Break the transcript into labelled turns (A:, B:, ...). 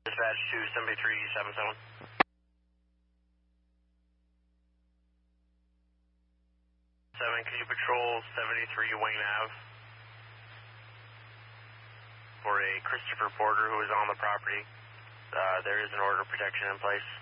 A: Dispatch to 7377. 7, can you patrol 73 Wayne Ave for a Christopher Porter who is on the property? There is an order of protection in place.